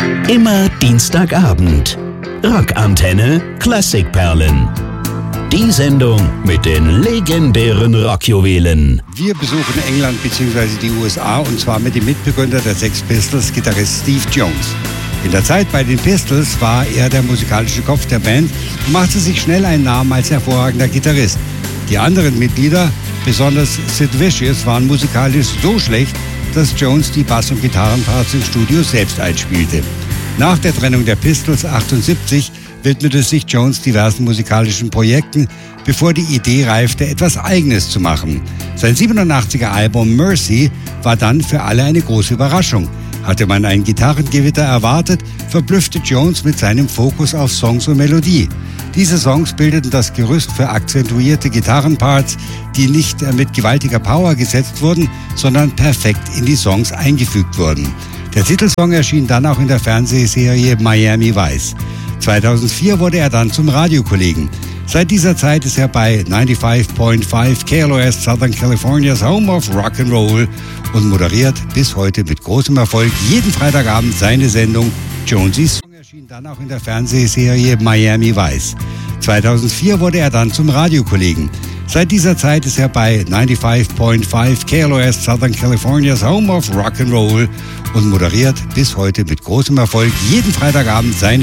Immer Dienstagabend. Rockantenne Klassikperlen. Die Sendung mit den legendären Rockjuwelen. Wir besuchen England bzw. die USA und zwar mit dem Mitbegründer der Sex Pistols, Gitarrist Steve Jones. In der Zeit bei den Pistols war er der musikalische Kopf der Band und machte sich schnell einen Namen als hervorragender Gitarrist. Die anderen Mitglieder, besonders Sid Vicious, waren musikalisch so schlecht, dass Jones die Bass- und Gitarrenparts im Studio selbst einspielte. Nach der Trennung der Pistols 1978 widmete sich Jones diversen musikalischen Projekten, bevor die Idee reifte, etwas Eigenes zu machen. Sein 87er Album Mercy war dann für alle eine große Überraschung. Hatte man ein Gitarrengewitter erwartet, verblüffte Jones mit seinem Fokus auf Songs und Melodie. Diese Songs bildeten das Gerüst für akzentuierte Gitarrenparts, die nicht mit gewaltiger Power gesetzt wurden, sondern perfekt in die Songs eingefügt wurden. Der Titelsong erschien dann auch in der Fernsehserie Miami Vice. 2004 wurde er dann zum Radiokollegen. Seit dieser Zeit ist er bei 95.5 KLOS Southern California's Home of Rock'n'Roll und moderiert bis heute mit großem Erfolg jeden Freitagabend seine Sendung Jonesy's Song erschien dann auch in der Fernsehserie Miami Vice. 2004 wurde er dann zum Radiokollegen. Seit dieser Zeit ist er bei 95.5 KLOS Southern California's Home of Rock'n'Roll und moderiert bis heute mit großem Erfolg jeden Freitagabend seine